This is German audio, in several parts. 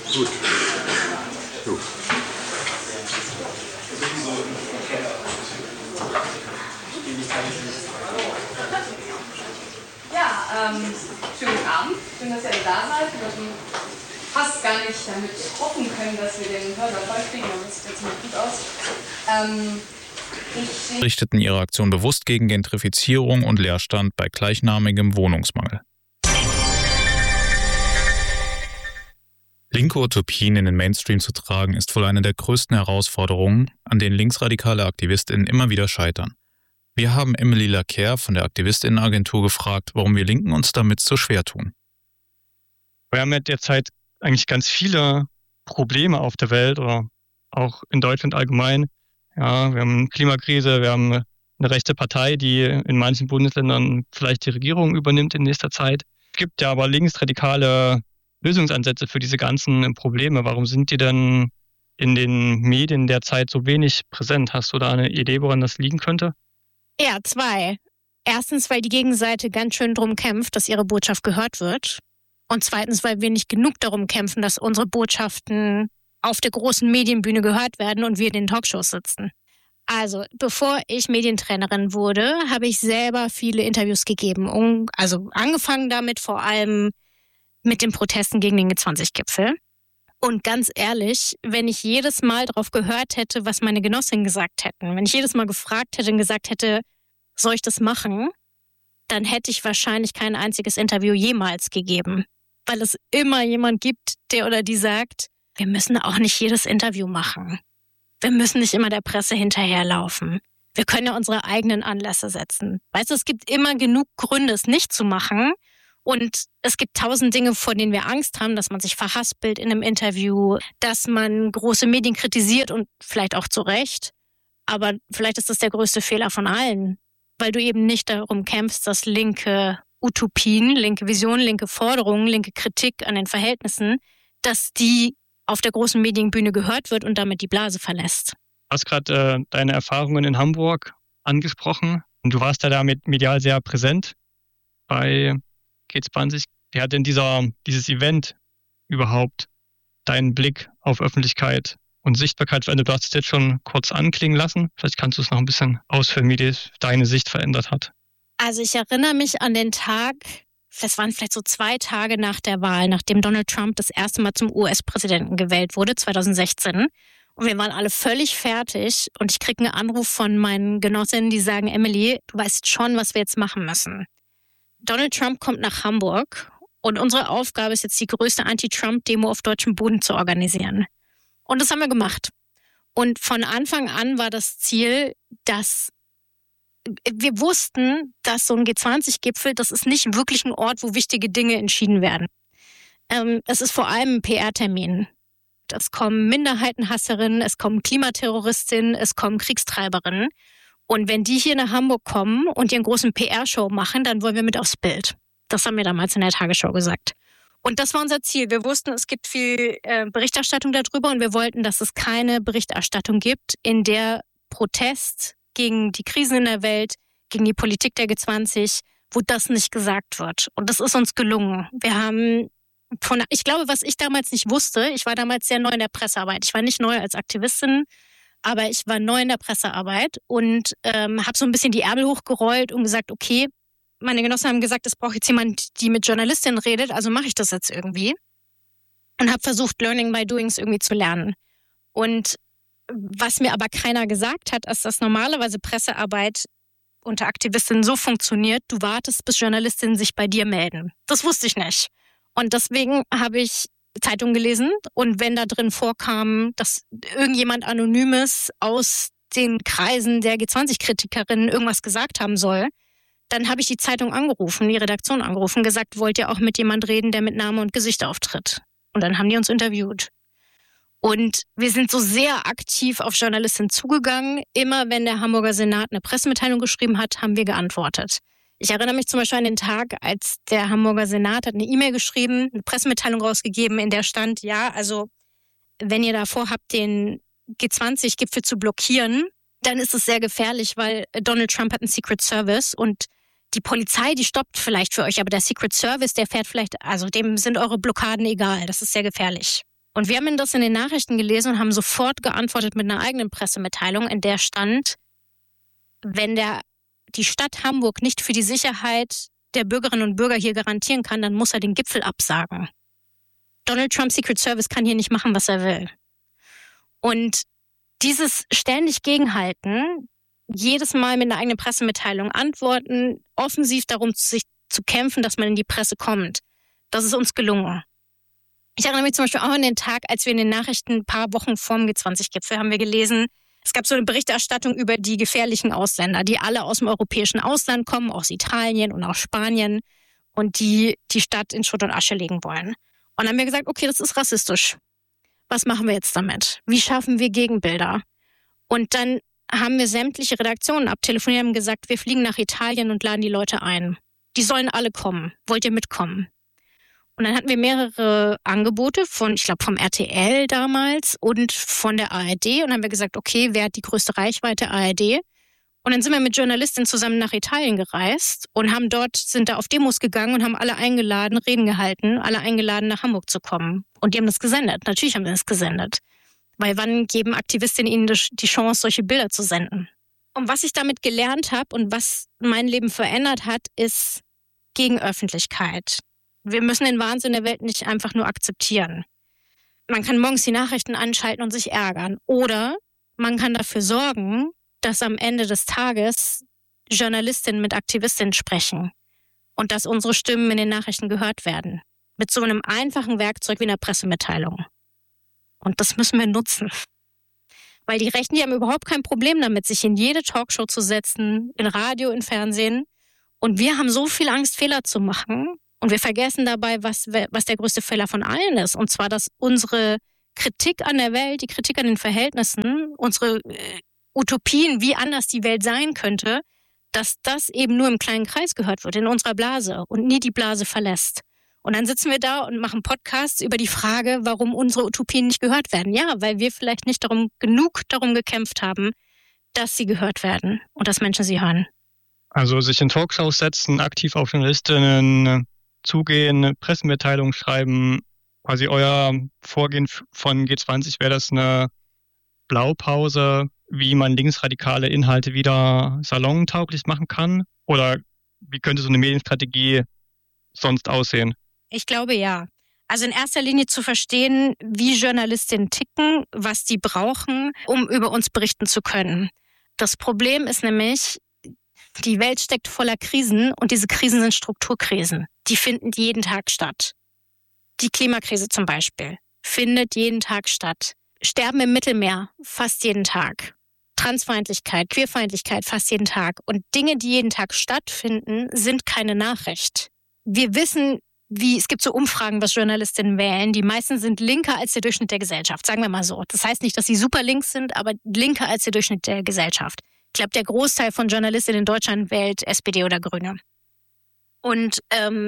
Gut. So. Ja, schönen guten Abend. Schön, dass ihr alle da seid. Wir hatten fast gar nicht damit hoffen können, dass wir den Hörsaal vollkriegen, aber das sieht jetzt mal gut aus. Richteten ihre Aktion bewusst gegen Gentrifizierung und Leerstand bei gleichnamigem Wohnungsmangel. Linke Utopien in den Mainstream zu tragen, ist wohl eine der größten Herausforderungen, an denen linksradikale AktivistInnen immer wieder scheitern. Wir haben Emily Laquer von der AktivistInnenagentur gefragt, warum wir Linken uns damit so schwer tun. Wir haben ja derzeit eigentlich ganz viele Probleme auf der Welt oder auch in Deutschland allgemein. Ja, wir haben eine Klimakrise, wir haben eine rechte Partei, die in manchen Bundesländern vielleicht die Regierung übernimmt in nächster Zeit. Es gibt ja aber linksradikale Lösungsansätze für diese ganzen Probleme. Warum sind die denn in den Medien derzeit so wenig präsent? Hast du da eine Idee, woran das liegen könnte? Ja, 2. Erstens, weil die Gegenseite ganz schön drum kämpft, dass ihre Botschaft gehört wird. Und zweitens, weil wir nicht genug darum kämpfen, dass unsere Botschaften auf der großen Medienbühne gehört werden und wir in den Talkshows sitzen. Also, bevor ich Medientrainerin wurde, habe ich selber viele Interviews gegeben. Also angefangen damit vor allem mit den Protesten gegen den G20-Gipfel. Und ganz ehrlich, wenn ich jedes Mal darauf gehört hätte, was meine Genossinnen gesagt hätten, wenn ich jedes Mal gefragt hätte und gesagt hätte, soll ich das machen, dann hätte ich wahrscheinlich kein einziges Interview jemals gegeben. Weil es immer jemand gibt, der oder die sagt, wir müssen auch nicht jedes Interview machen. Wir müssen nicht immer der Presse hinterherlaufen. Wir können ja unsere eigenen Anlässe setzen. Weißt du, es gibt immer genug Gründe, es nicht zu machen. Und es gibt 1000 Dinge, vor denen wir Angst haben, dass man sich verhaspelt in einem Interview, dass man große Medien kritisiert und vielleicht auch zu Recht. Aber vielleicht ist das der größte Fehler von allen, weil du eben nicht darum kämpfst, dass linke Utopien, linke Visionen, linke Forderungen, linke Kritik an den Verhältnissen, dass die auf der großen Medienbühne gehört wird und damit die Blase verlässt. Du hast gerade deine Erfahrungen in Hamburg angesprochen. Und du warst ja damit medial sehr präsent bei G20. Wie hat denn dieses Event überhaupt deinen Blick auf Öffentlichkeit und Sichtbarkeit verändert? Du hast es jetzt schon kurz anklingen lassen. Vielleicht kannst du es noch ein bisschen ausführen, wie deine Sicht verändert hat. Also ich erinnere mich an den Tag, das waren vielleicht so 2 Tage nach der Wahl, nachdem Donald Trump das erste Mal zum US-Präsidenten gewählt wurde, 2016. Und wir waren alle völlig fertig und ich kriege einen Anruf von meinen Genossinnen, die sagen, Emily, du weißt schon, was wir jetzt machen müssen. Donald Trump kommt nach Hamburg und unsere Aufgabe ist jetzt, die größte Anti-Trump-Demo auf deutschem Boden zu organisieren. Und das haben wir gemacht. Und von Anfang an war das Ziel, dass wir wussten, dass so ein G20-Gipfel, das ist nicht wirklich ein Ort, wo wichtige Dinge entschieden werden. Es ist vor allem ein PR-Termin. Es kommen Minderheitenhasserinnen, es kommen Klimaterroristinnen, es kommen Kriegstreiberinnen. Und wenn die hier nach Hamburg kommen und ihren großen PR-Show machen, dann wollen wir mit aufs Bild. Das haben wir damals in der Tagesschau gesagt. Und das war unser Ziel. Wir wussten, es gibt viel Berichterstattung darüber und wir wollten, dass es keine Berichterstattung gibt, in der Protest gegen die Krisen in der Welt, gegen die Politik der G20, wo das nicht gesagt wird. Und das ist uns gelungen. Wir haben ich glaube, was ich damals nicht wusste, ich war damals sehr neu in der Pressearbeit. Ich war nicht neu als Aktivistin, aber ich war neu in der Pressearbeit und habe so ein bisschen die Ärmel hochgerollt und gesagt, okay, meine Genossen haben gesagt, es braucht jetzt jemand, die mit Journalistinnen redet, also mache ich das jetzt irgendwie. Und habe versucht, Learning by Doings irgendwie zu lernen. Und was mir aber keiner gesagt hat, ist, dass normalerweise Pressearbeit unter Aktivistinnen so funktioniert, du wartest, bis Journalistinnen sich bei dir melden. Das wusste ich nicht. Und deswegen habe ich Zeitungen gelesen und wenn da drin vorkam, dass irgendjemand Anonymes aus den Kreisen der G20-Kritikerinnen irgendwas gesagt haben soll, dann habe ich die Zeitung angerufen, die Redaktion angerufen, gesagt, wollt ihr auch mit jemand reden, der mit Name und Gesicht auftritt? Und dann haben die uns interviewt. Und wir sind so sehr aktiv auf Journalistinnen zugegangen. Immer wenn der Hamburger Senat eine Pressemitteilung geschrieben hat, haben wir geantwortet. Ich erinnere mich zum Beispiel an den Tag, als der Hamburger Senat hat eine E-Mail geschrieben, eine Pressemitteilung rausgegeben, in der stand, ja, also wenn ihr davor habt, den G20-Gipfel zu blockieren, dann ist es sehr gefährlich, weil Donald Trump hat einen Secret Service und die Polizei, die stoppt vielleicht für euch, aber der Secret Service, der fährt vielleicht, also dem sind eure Blockaden egal, das ist sehr gefährlich. Und wir haben das in den Nachrichten gelesen und haben sofort geantwortet mit einer eigenen Pressemitteilung, in der stand, wenn die Stadt Hamburg nicht für die Sicherheit der Bürgerinnen und Bürger hier garantieren kann, dann muss er den Gipfel absagen. Donald Trump's Secret Service kann hier nicht machen, was er will. Und dieses ständig Gegenhalten, jedes Mal mit einer eigenen Pressemitteilung antworten, offensiv darum sich zu kämpfen, dass man in die Presse kommt, das ist uns gelungen. Ich erinnere mich zum Beispiel auch an den Tag, als wir in den Nachrichten ein paar Wochen vorm G20-Gipfel haben wir gelesen, es gab so eine Berichterstattung über die gefährlichen Ausländer, die alle aus dem europäischen Ausland kommen, aus Italien und aus Spanien und die Stadt in Schutt und Asche legen wollen. Und dann haben wir gesagt, okay, das ist rassistisch. Was machen wir jetzt damit? Wie schaffen wir Gegenbilder? Und dann haben wir sämtliche Redaktionen abtelefoniert und gesagt, wir fliegen nach Italien und laden die Leute ein. Die sollen alle kommen. Wollt ihr mitkommen? Und dann hatten wir mehrere Angebote vom RTL damals und von der ARD und haben wir gesagt, okay, wer hat die größte Reichweite? ARD. Und dann sind wir mit Journalistinnen zusammen nach Italien gereist und sind da auf Demos gegangen und haben alle eingeladen, Reden gehalten, alle eingeladen, nach Hamburg zu kommen. Und die haben das gesendet. Natürlich haben wir das gesendet. Weil wann geben Aktivistinnen ihnen die Chance, solche Bilder zu senden? Und was ich damit gelernt habe und was mein Leben verändert hat, ist Gegenöffentlichkeit. Wir müssen den Wahnsinn der Welt nicht einfach nur akzeptieren. Man kann morgens die Nachrichten anschalten und sich ärgern. Oder man kann dafür sorgen, dass am Ende des Tages Journalistinnen mit Aktivistinnen sprechen und dass unsere Stimmen in den Nachrichten gehört werden. Mit so einem einfachen Werkzeug wie einer Pressemitteilung. Und das müssen wir nutzen. Weil die Rechten, die haben überhaupt kein Problem damit, sich in jede Talkshow zu setzen, in Radio, in Fernsehen. Und wir haben so viel Angst, Fehler zu machen. Und wir vergessen dabei, was der größte Fehler von allen ist. Und zwar, dass unsere Kritik an der Welt, die Kritik an den Verhältnissen, unsere Utopien, wie anders die Welt sein könnte, dass das eben nur im kleinen Kreis gehört wird, in unserer Blase und nie die Blase verlässt. Und dann sitzen wir da und machen Podcasts über die Frage, warum unsere Utopien nicht gehört werden. Ja, weil wir vielleicht nicht genug darum gekämpft haben, dass sie gehört werden und dass Menschen sie hören. Also sich in Talkshows setzen, aktiv auf Journalistinnen zugehen, Pressemitteilungen schreiben, quasi euer Vorgehen von G20, wäre das eine Blaupause, wie man linksradikale Inhalte wieder salontauglich machen kann? Oder wie könnte so eine Medienstrategie sonst aussehen? Ich glaube ja. Also in erster Linie zu verstehen, wie Journalistinnen ticken, was die brauchen, um über uns berichten zu können. Das Problem ist nämlich, die Welt steckt voller Krisen und diese Krisen sind Strukturkrisen. Die finden jeden Tag statt. Die Klimakrise zum Beispiel findet jeden Tag statt. Sterben im Mittelmeer fast jeden Tag. Transfeindlichkeit, Queerfeindlichkeit fast jeden Tag. Und Dinge, die jeden Tag stattfinden, sind keine Nachricht. Wir wissen, es gibt so Umfragen, was Journalistinnen wählen. Die meisten sind linker als der Durchschnitt der Gesellschaft, sagen wir mal so. Das heißt nicht, dass sie super links sind, aber linker als der Durchschnitt der Gesellschaft. Ich glaube, der Großteil von Journalistinnen in Deutschland wählt SPD oder Grüne. Und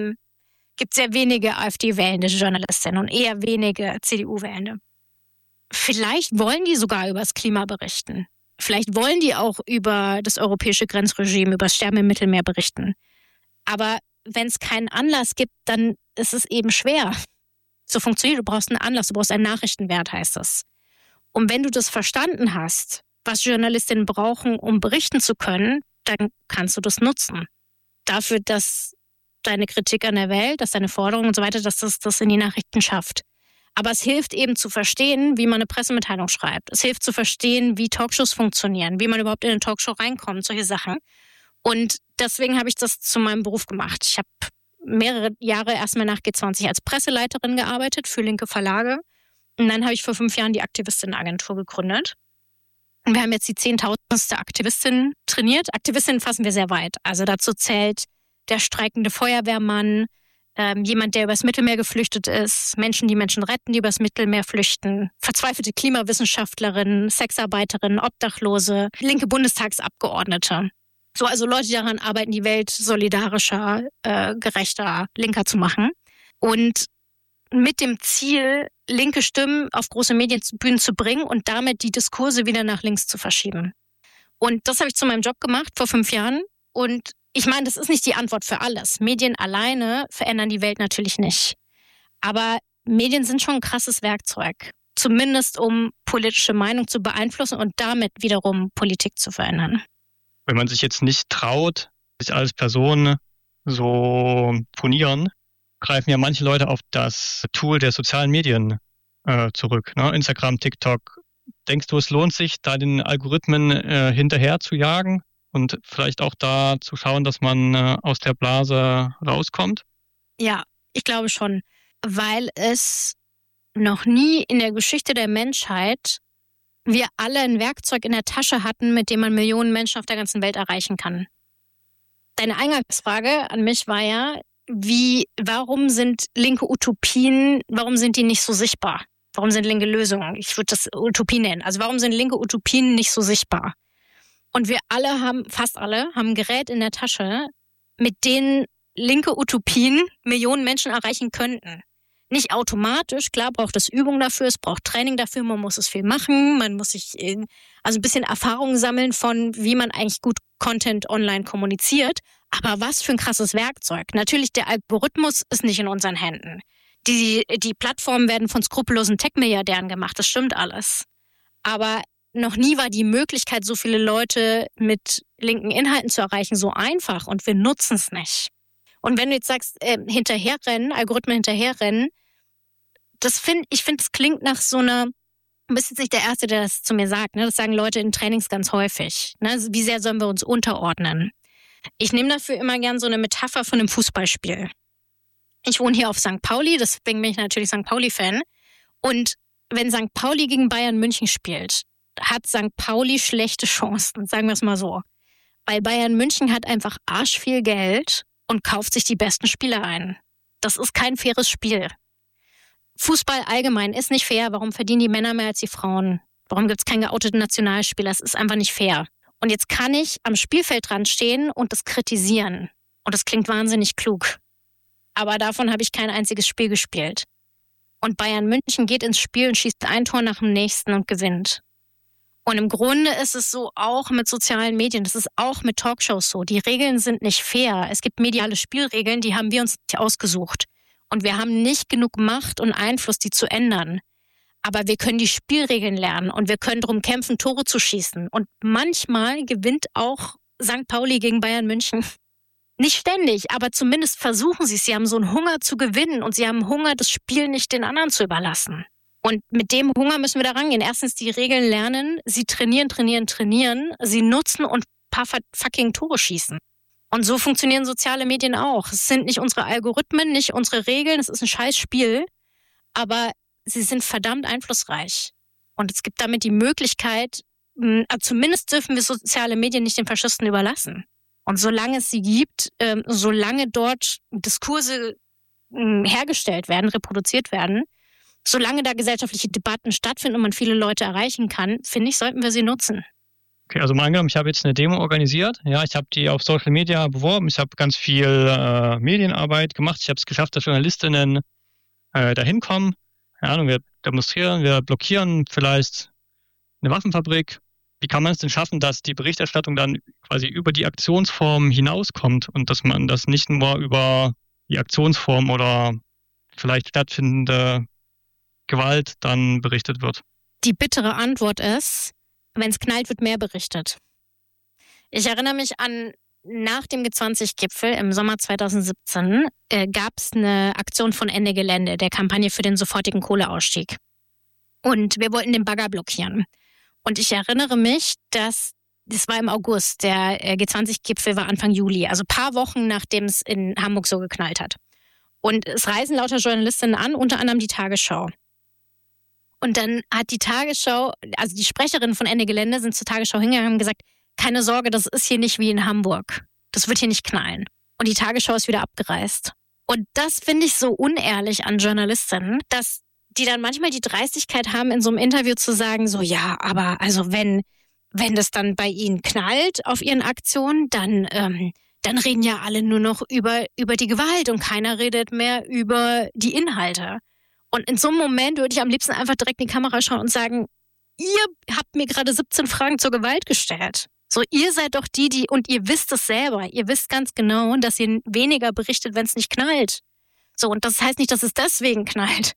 gibt sehr wenige AfD-wählende Journalistinnen und eher wenige CDU-wählende. Vielleicht wollen die sogar über das Klima berichten. Vielleicht wollen die auch über das europäische Grenzregime, über das Sterben im Mittelmeer berichten. Aber wenn es keinen Anlass gibt, dann ist es eben schwer. So funktioniert, du brauchst einen Anlass, du brauchst einen Nachrichtenwert, heißt es. Und wenn du das verstanden hast, was Journalistinnen brauchen, um berichten zu können, dann kannst du das nutzen. Dafür, dass deine Kritik an der Welt, dass deine Forderungen und so weiter, dass das in die Nachrichten schafft. Aber es hilft eben zu verstehen, wie man eine Pressemitteilung schreibt. Es hilft zu verstehen, wie Talkshows funktionieren, wie man überhaupt in eine Talkshow reinkommt, solche Sachen. Und deswegen habe ich das zu meinem Beruf gemacht. Ich habe mehrere Jahre erstmal nach G20 als Presseleiterin gearbeitet für linke Verlage. Und dann habe ich vor 5 Jahren die Aktivistenagentur gegründet. Und wir haben jetzt die 10.000. Aktivistin trainiert. Aktivistinnen fassen wir sehr weit. Also dazu zählt der streikende Feuerwehrmann, jemand, der übers Mittelmeer geflüchtet ist, Menschen, die Menschen retten, die übers Mittelmeer flüchten, verzweifelte Klimawissenschaftlerinnen, Sexarbeiterinnen, Obdachlose, linke Bundestagsabgeordnete. So, also Leute, die daran arbeiten, die Welt solidarischer, gerechter, linker zu machen. Und mit dem Ziel, linke Stimmen auf große Medienbühnen zu bringen und damit die Diskurse wieder nach links zu verschieben. Und das habe ich zu meinem Job gemacht vor 5 Jahren. Und ich meine, das ist nicht die Antwort für alles. Medien alleine verändern die Welt natürlich nicht. Aber Medien sind schon ein krasses Werkzeug. Zumindest um politische Meinung zu beeinflussen und damit wiederum Politik zu verändern. Wenn man sich jetzt nicht traut, sich als Person so ponieren, greifen ja manche Leute auf das Tool der sozialen Medien zurück. Ne? Instagram, TikTok. Denkst du, es lohnt sich, da den Algorithmen hinterher zu jagen und vielleicht auch da zu schauen, dass man aus der Blase rauskommt? Ja, ich glaube schon, weil es noch nie in der Geschichte der Menschheit wir alle ein Werkzeug in der Tasche hatten, mit dem man Millionen Menschen auf der ganzen Welt erreichen kann. Deine Eingangsfrage an mich war ja, warum sind linke Utopien, warum sind die nicht so sichtbar? Warum sind linke Lösungen? Ich würde das Utopie nennen. Also warum sind linke Utopien nicht so sichtbar? Und wir alle fast alle haben ein Gerät in der Tasche, mit denen linke Utopien Millionen Menschen erreichen könnten. Nicht automatisch, klar braucht es Übung dafür, es braucht Training dafür, man muss es viel machen, man muss sich also ein bisschen Erfahrung sammeln von, wie man eigentlich gut Content online kommuniziert. Aber was für ein krasses Werkzeug. Natürlich, der Algorithmus ist nicht in unseren Händen. Die Plattformen werden von skrupellosen Tech-Milliardären gemacht, das stimmt alles. Aber noch nie war die Möglichkeit, so viele Leute mit linken Inhalten zu erreichen, so einfach und wir nutzen es nicht. Und wenn du jetzt sagst, Algorithmen hinterherrennen, ich finde, das klingt nach so einer, du bist jetzt nicht der Erste, der das zu mir sagt, ne? Das sagen Leute in Trainings ganz häufig. Ne? Wie sehr sollen wir uns unterordnen? Ich nehme dafür immer gern so eine Metapher von einem Fußballspiel. Ich wohne hier auf St. Pauli, deswegen bin ich natürlich St. Pauli-Fan. Und wenn St. Pauli gegen Bayern München spielt, hat St. Pauli schlechte Chancen, sagen wir es mal so. Weil Bayern München hat einfach arschviel Geld und kauft sich die besten Spieler ein. Das ist kein faires Spiel. Fußball allgemein ist nicht fair. Warum verdienen die Männer mehr als die Frauen? Warum gibt es keinen geouteten Nationalspieler? Das ist einfach nicht fair. Und jetzt kann ich am Spielfeld dran stehen und das kritisieren. Und das klingt wahnsinnig klug. Aber davon habe ich kein einziges Spiel gespielt. Und Bayern München geht ins Spiel und schießt ein Tor nach dem nächsten und gewinnt. Und im Grunde ist es so auch mit sozialen Medien, das ist auch mit Talkshows so. Die Regeln sind nicht fair. Es gibt mediale Spielregeln, die haben wir uns nicht ausgesucht. Und wir haben nicht genug Macht und Einfluss, die zu ändern. Aber wir können die Spielregeln lernen und wir können darum kämpfen, Tore zu schießen. Und manchmal gewinnt auch St. Pauli gegen Bayern München. Nicht ständig, aber zumindest versuchen sie es. Sie haben so einen Hunger zu gewinnen und sie haben Hunger, das Spiel nicht den anderen zu überlassen. Und mit dem Hunger müssen wir da rangehen. Erstens die Regeln lernen, sie trainieren, sie nutzen und ein paar fucking Tore schießen. Und so funktionieren soziale Medien auch. Es sind nicht unsere Algorithmen, nicht unsere Regeln, es ist ein scheiß Spiel, aber sie sind verdammt einflussreich. Und es gibt damit die Möglichkeit, zumindest dürfen wir soziale Medien nicht den Faschisten überlassen. Und solange es sie gibt, solange dort Diskurse hergestellt werden, reproduziert werden, solange da gesellschaftliche Debatten stattfinden und man viele Leute erreichen kann, finde ich, sollten wir sie nutzen. Okay, also mal angenommen, ich habe jetzt eine Demo organisiert. Ja, ich habe die auf Social Media beworben. Ich habe ganz viel Medienarbeit gemacht. Ich habe es geschafft, dass Journalistinnen dahin kommen. Keine Ahnung, wir demonstrieren, wir blockieren vielleicht eine Waffenfabrik. Wie kann man es denn schaffen, dass die Berichterstattung dann quasi über die Aktionsform hinauskommt und dass man das nicht nur über die Aktionsform oder vielleicht stattfindende Gewalt dann berichtet wird? Die bittere Antwort ist, wenn es knallt, wird mehr berichtet. Ich erinnere mich an, nach dem G20-Gipfel im Sommer 2017 gab es eine Aktion von Ende Gelände, der Kampagne für den sofortigen Kohleausstieg. Und wir wollten den Bagger blockieren. Und ich erinnere mich, das war im August, der G20-Gipfel war Anfang Juli, also ein paar Wochen, nachdem es in Hamburg so geknallt hat. Und es reisen lauter Journalistinnen an, unter anderem die Tagesschau. Und dann hat die Tagesschau, also die Sprecherinnen von Ende Gelände sind zur Tagesschau hingegangen und haben gesagt, keine Sorge, das ist hier nicht wie in Hamburg. Das wird hier nicht knallen. Und die Tagesschau ist wieder abgereist. Und das finde ich so unehrlich an Journalistinnen, dass die dann manchmal die Dreistigkeit haben, in so einem Interview zu sagen, so ja, aber also wenn das dann bei ihnen knallt auf ihren Aktionen, dann reden ja alle nur noch über die Gewalt und keiner redet mehr über die Inhalte. Und in so einem Moment würde ich am liebsten einfach direkt in die Kamera schauen und sagen, ihr habt mir gerade 17 Fragen zur Gewalt gestellt. So, ihr seid doch die, und ihr wisst es selber. Ihr wisst ganz genau, dass ihr weniger berichtet, wenn es nicht knallt. So, und das heißt nicht, dass es deswegen knallt.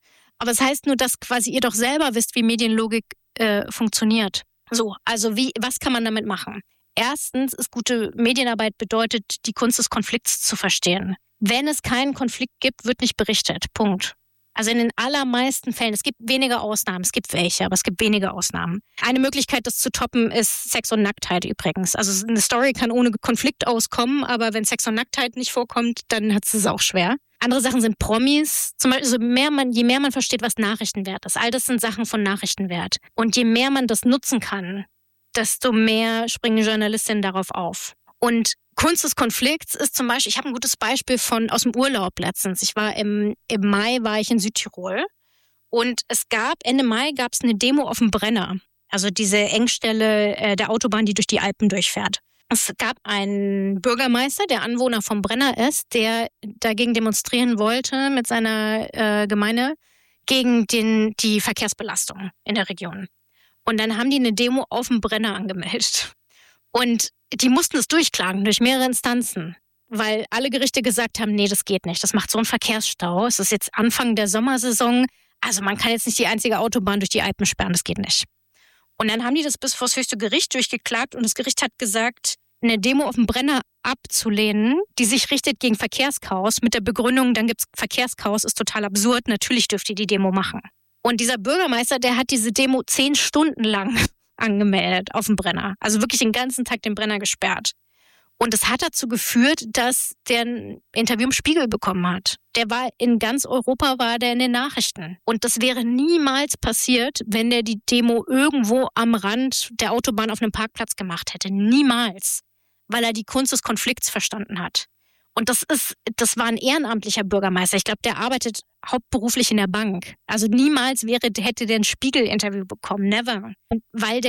Aber es heißt nur, dass quasi ihr doch selber wisst, wie Medienlogik funktioniert. So, also was kann man damit machen? Erstens ist gute Medienarbeit bedeutet, die Kunst des Konflikts zu verstehen. Wenn es keinen Konflikt gibt, wird nicht berichtet. Punkt. Also in den allermeisten Fällen, es gibt wenige Ausnahmen, es gibt welche, aber es gibt wenige Ausnahmen. Eine Möglichkeit, das zu toppen, ist Sex und Nacktheit übrigens. Also eine Story kann ohne Konflikt auskommen, aber wenn Sex und Nacktheit nicht vorkommt, dann hat es auch schwer. Andere Sachen sind Promis. Zum Beispiel, je mehr man versteht, was Nachrichtenwert ist. All das sind Sachen von Nachrichtenwert. Und je mehr man das nutzen kann, desto mehr springen Journalistinnen darauf auf. Und Kunst des Konflikts ist zum Beispiel, ich habe ein gutes Beispiel aus dem Urlaub letztens. Ich war im Mai war ich in Südtirol und Ende Mai gab es eine Demo auf dem Brenner. Also diese Engstelle der Autobahn, die durch die Alpen durchfährt. Es gab einen Bürgermeister, der Anwohner vom Brenner ist, der dagegen demonstrieren wollte mit seiner Gemeinde gegen die Verkehrsbelastung in der Region. Und dann haben die eine Demo auf dem Brenner angemeldet. Und die mussten es durchklagen durch mehrere Instanzen, weil alle Gerichte gesagt haben, nee, das geht nicht. Das macht so einen Verkehrsstau. Es ist jetzt Anfang der Sommersaison. Also man kann jetzt nicht die einzige Autobahn durch die Alpen sperren. Das geht nicht. Und dann haben die das bis vor das höchste Gericht durchgeklagt und das Gericht hat gesagt, eine Demo auf dem Brenner abzulehnen, die sich richtet gegen Verkehrschaos mit der Begründung, dann gibt es Verkehrschaos, ist total absurd. Natürlich dürft ihr die Demo machen. Und dieser Bürgermeister, der hat diese Demo 10 Stunden lang angemeldet auf dem Brenner. Also wirklich den ganzen Tag den Brenner gesperrt. Und das hat dazu geführt, dass der ein Interview im Spiegel bekommen hat. In ganz Europa war der in den Nachrichten. Und das wäre niemals passiert, wenn der die Demo irgendwo am Rand der Autobahn auf einem Parkplatz gemacht hätte. Niemals. Weil er die Kunst des Konflikts verstanden hat. Und das war ein ehrenamtlicher Bürgermeister. Ich glaube, der arbeitet hauptberuflich in der Bank. Also niemals hätte der ein Spiegel-Interview bekommen. Never. Weil der